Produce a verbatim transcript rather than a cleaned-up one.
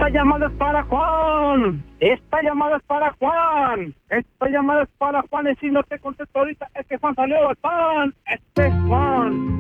Esta llamada es para Juan. Esta llamada es para Juan. Esta llamada es para Juan. Y si no te contesto ahorita, es que Juan salió del pan. Este es Juan.